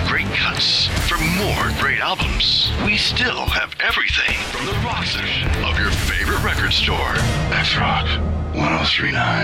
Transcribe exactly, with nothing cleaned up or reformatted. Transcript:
great cuts, for more great albums, we still have everything from the rock section of your favorite record store. That's Rock ten thirty-nine.